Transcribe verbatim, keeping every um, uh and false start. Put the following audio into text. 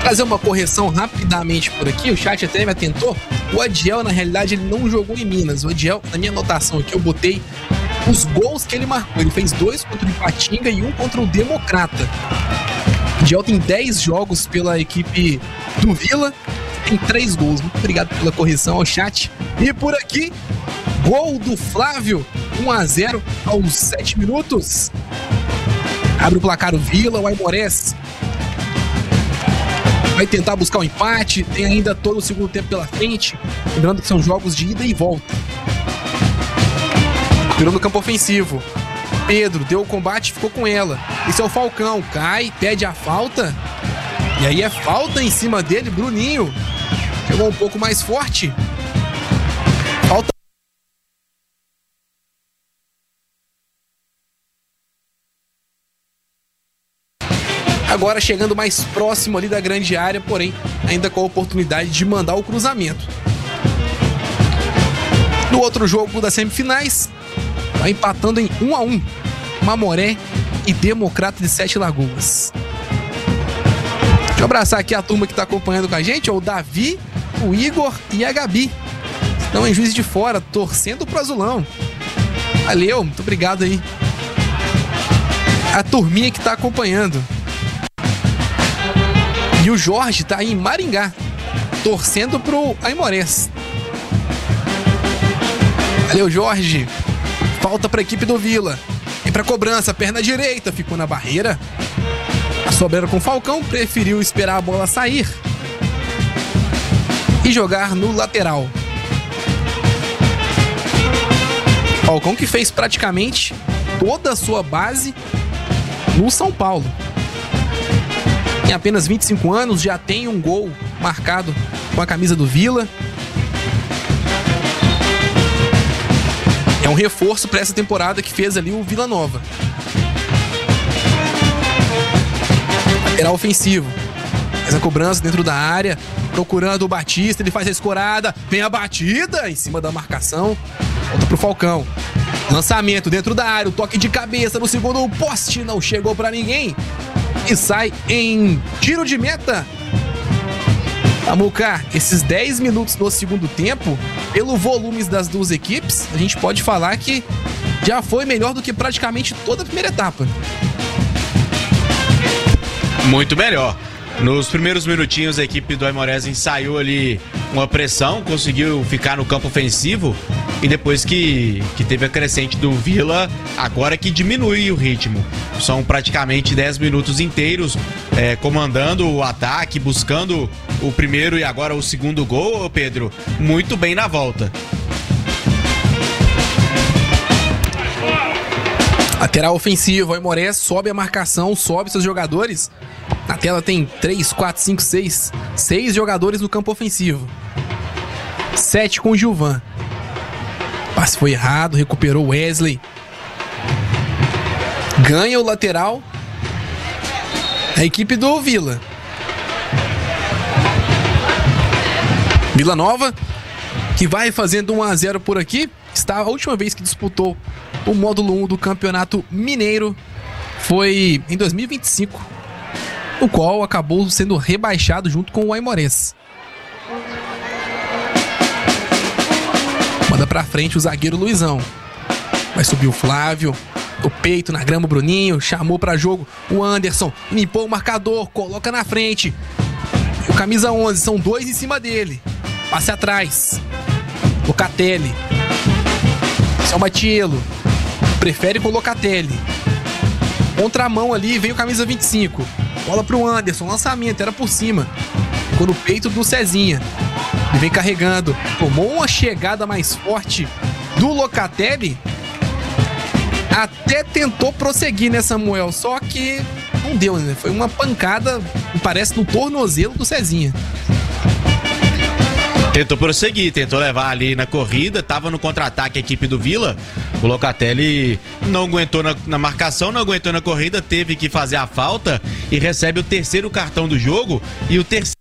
Trazer uma correção rapidamente por aqui, o chat até me atentou. O Adiel, na realidade, ele não jogou em Minas. O Adiel, na minha anotação aqui, eu botei os gols que ele marcou. Ele fez dois contra o Ipatinga e um contra o Democrata. O Adiel tem dez jogos pela equipe do Vila, tem três gols. Muito obrigado pela correção ao chat. E por aqui, gol do Flávio, um a zero aos sete minutos. Abre o placar o Vila, o Aimorés vai tentar buscar o um empate, tem ainda todo o segundo tempo pela frente. Lembrando que são jogos de ida e volta. Virou no campo ofensivo. Pedro deu o combate e ficou com ela. Esse é o Falcão, cai, pede a falta. E aí é falta em cima dele, Bruninho. Chegou um pouco mais forte. Falta. Agora chegando mais próximo ali da grande área, porém ainda com a oportunidade de mandar o cruzamento. No outro jogo das semifinais, vai empatando em um a um, Mamoré e Democrata de Sete Lagoas. Deixa eu abraçar aqui a turma que está acompanhando com a gente, o Davi, o Igor e a Gabi. Estão em Juiz de Fora, torcendo pro Azulão. Valeu, muito obrigado aí. A turminha que está acompanhando. E o Jorge tá aí em Maringá, torcendo pro Aimorés. Valeu, Jorge. Falta pra equipe do Vila. E pra cobrança, perna direita, ficou na barreira. A sobreira com o Falcão, preferiu esperar a bola sair e jogar no lateral. Falcão que fez praticamente toda a sua base no São Paulo. Tem apenas vinte e cinco anos, já tem um gol marcado com a camisa do Vila. É um reforço para essa temporada que fez ali o Vila Nova. Lateral ofensivo. Faz a cobrança dentro da área, procurando o Batista, ele faz a escorada, vem a batida em cima da marcação. Volta pro Falcão. Lançamento dentro da área, o toque de cabeça no segundo poste, não chegou para ninguém. E sai em tiro de meta. Samuca, esses dez minutos do segundo tempo, pelo volume das duas equipes, a gente pode falar que já foi melhor do que praticamente toda a primeira etapa. Muito melhor. Nos primeiros minutinhos, a equipe do Aimorés ensaiou ali uma pressão, conseguiu ficar no campo ofensivo. E depois que, que teve a crescente do Vila, agora que diminui o ritmo. São praticamente dez minutos inteiros é, comandando o ataque, buscando o primeiro e agora o segundo gol, Pedro. Muito bem na volta. Lateral ofensivo, o Aimorés sobe a marcação, sobe seus jogadores. Na tela tem três, quatro, cinco, seis. seis jogadores no campo ofensivo. sete com o Gilvan. Passe foi errado, recuperou o Wesley. Ganha o lateral a equipe do Vila. Vila Nova, que vai fazendo um a zero por aqui. Está a última vez que disputou o módulo um do Campeonato Mineiro foi em dois mil e vinte e cinco, no qual acabou sendo rebaixado junto com o Aimorés. Manda pra frente o zagueiro Luizão. Vai subir o Flávio. O peito na grama o Bruninho. Chamou pra jogo o Anderson. Limpou o marcador. Coloca na frente. O camisa onze. São dois em cima dele. Passe atrás. Locatelli. Esse é o Matielo. Prefere com o Locatelli. Contramão ali. Vem o camisa vinte e cinco. Bola pro Anderson. Lançamento. Era por cima. Ficou no peito do Cezinha. Ele vem carregando. Tomou uma chegada mais forte do Locatelli. Até tentou prosseguir, né, Samuel? Só que não deu, né? Foi uma pancada, parece, no tornozelo do Cezinha. Tentou prosseguir, tentou levar ali na corrida. Tava no contra-ataque a equipe do Vila. O Locatelli não aguentou na, na marcação, não aguentou na corrida. Teve que fazer a falta e recebe o terceiro cartão do jogo. E o terceiro